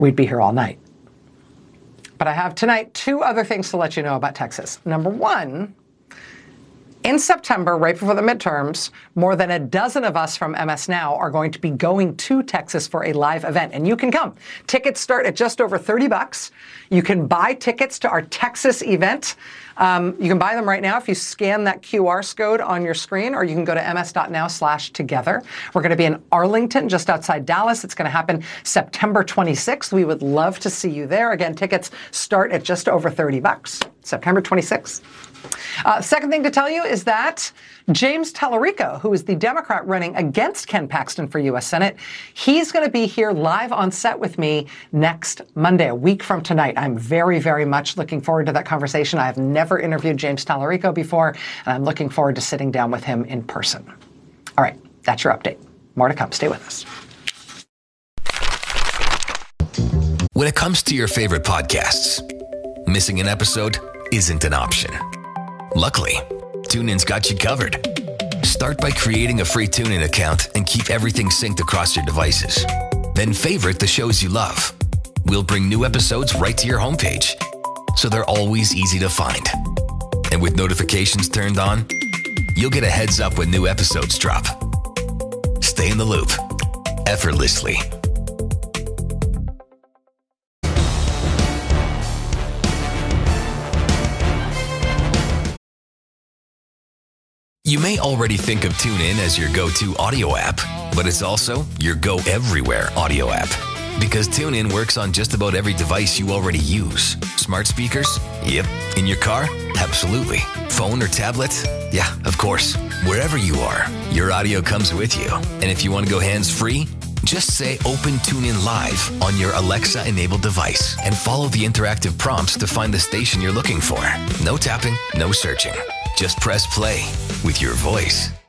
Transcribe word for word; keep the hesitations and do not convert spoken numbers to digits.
we'd be here all night. But I have tonight two other things to let you know about Texas. Number one, in September, right before the midterms, more than a dozen of us from M S Now are going to be going to Texas for a live event, and you can come. Tickets start at just over thirty bucks. You can buy tickets to our Texas event. Um, you can buy them right now if you scan that Q R code on your screen, or you can go to ms.now slash together. We're going to be in Arlington, just outside Dallas. It's going to happen September twenty-sixth. We would love to see you there. Again, tickets start at just over thirty bucks, September twenty-sixth. Uh, second thing to tell you is that James Tallarico, who is the Democrat running against Ken Paxton for U S Senate, he's going to be here live on set with me next Monday, a week from tonight. I'm very, very much looking forward to that conversation. I have never interviewed James Tallarico before, and I'm looking forward to sitting down with him in person. All right, that's your update. More to come. Stay with us. When it comes to your favorite podcasts, missing an episode isn't an option. Luckily, TuneIn's got you covered. Start by creating a free TuneIn account and keep everything synced across your devices. Then favorite the shows you love. We'll bring new episodes right to your homepage, so they're always easy to find. And with notifications turned on, you'll get a heads up when new episodes drop. Stay in the loop, effortlessly. You may already think of TuneIn as your go-to audio app, but it's also your go-everywhere audio app. Because TuneIn works on just about every device you already use. Smart speakers? Yep. In your car? Absolutely. Phone or tablet? Yeah, of course. Wherever you are, your audio comes with you. And if you want to go hands-free, just say Open TuneIn Live on your Alexa-enabled device and follow the interactive prompts to find the station you're looking for. No tapping, no searching. Just press play with your voice.